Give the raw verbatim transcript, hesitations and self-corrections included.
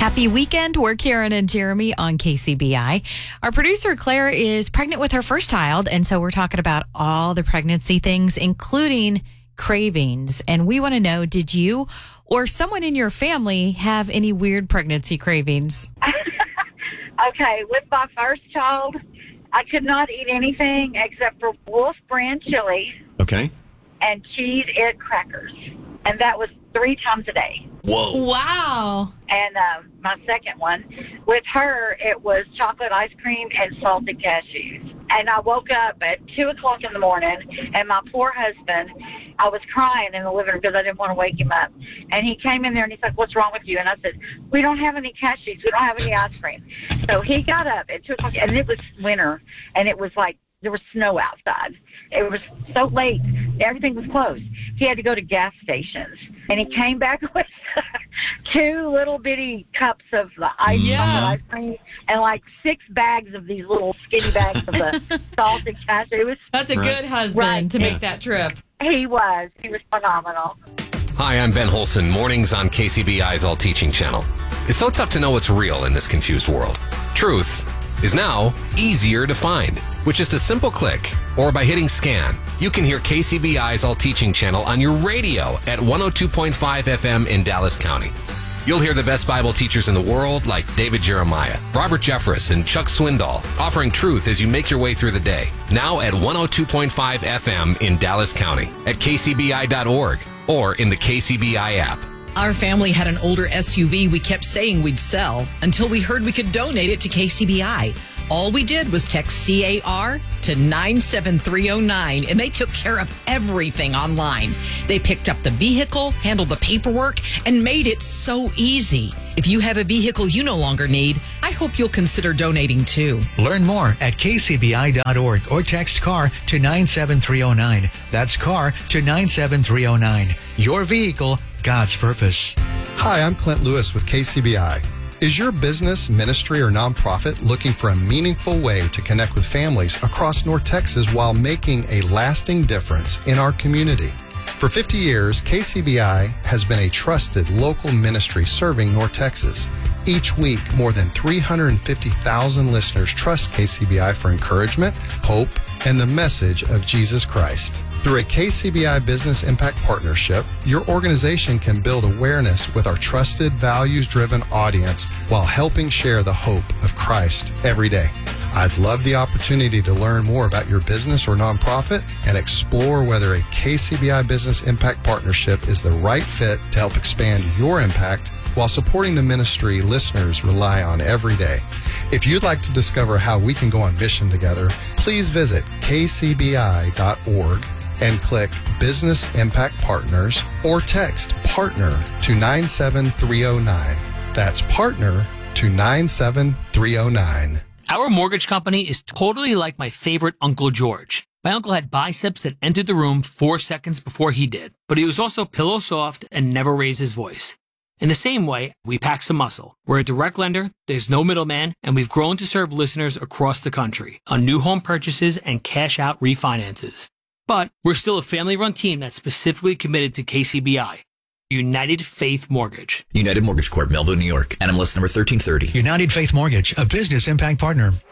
Happy weekend. We're Karen and Jeremy on K C B I. Our producer, Claire, is pregnant with her first child, and so we're talking about all the pregnancy things, including cravings. And we want to know, did you or someone in your family have any weird pregnancy cravings? Okay, with my first child, I could not eat anything except for Wolf brand chili. Okay. And cheese and crackers. And that was three times a day. Whoa. Wow. And uh, my second one, with her, it was chocolate ice cream and salted cashews. And I woke up at two o'clock in the morning, and my poor husband, I was crying in the living room because I didn't want to wake him up. And he came in there, and he's like, "What's wrong with you?" And I said, "We don't have any cashews. We don't have any ice cream." So he got up at two o'clock, and it was winter, and it was like, there was snow outside. It was so late. Everything was closed. He had to go to gas stations. And he came back with two little bitty cups of the ice, Yeah. ice cream and like six bags of these little skinny bags of the salted cashew. It was, That's a Right. good husband Right. to make that trip. he was. He was phenomenal. Hi, I'm Ben Holson, mornings on K C B I's All Teaching channel. It's so tough to know what's real in this confused world. Truth is now easier to find. With just a simple click or by hitting scan, you can hear K C B I's All Teaching channel on your radio at one oh two point five F M in Dallas County. You'll hear the best Bible teachers in the world like David Jeremiah, Robert Jeffress, and Chuck Swindoll offering truth as you make your way through the day. Now at one oh two point five F M in Dallas County, at K C B I dot org, or in the K C B I app. Our family had an older S U V we kept saying we'd sell until we heard we could donate it to K C B I. All we did was text C A R to nine seven three oh nine, and they took care of everything online. They picked up the vehicle, handled the paperwork, and made it so easy. If you have a vehicle you no longer need, I hope you'll consider donating too. Learn more at K C B I dot org or text CAR to nine seven three oh nine. That's CAR to nine seven three oh nine. Your vehicle, God's purpose. Hi, I'm Clint Lewis with K C B I. Is your business, ministry, or nonprofit looking for a meaningful way to connect with families across North Texas while making a lasting difference in our community? For fifty years, K C B I has been a trusted local ministry serving North Texas. Each week, more than three hundred fifty thousand listeners trust K C B I for encouragement, hope, and the message of Jesus Christ. Through a K C B I Business Impact Partnership, your organization can build awareness with our trusted, values-driven audience while helping share the hope of Christ every day. I'd love the opportunity to learn more about your business or nonprofit and explore whether a K C B I Business Impact Partnership is the right fit to help expand your impact while supporting the ministry listeners rely on every day. If you'd like to discover how we can go on mission together, please visit K C B I dot org and click Business Impact Partners or text PARTNER to nine seven three oh nine. That's PARTNER to nine seven three oh nine. Our mortgage company is totally like my favorite Uncle George. My uncle had biceps that entered the room four seconds before he did, but he was also pillow soft and never raised his voice. In the same way, we pack some muscle. We're a direct lender, there's no middleman, and we've grown to serve listeners across the country on new home purchases and cash-out refinances. But we're still a family-run team that's specifically committed to K C B I. United Faith Mortgage. United Mortgage Corp, Melville, New York. N M L S number thirteen thirty. United Faith Mortgage, a business impact partner.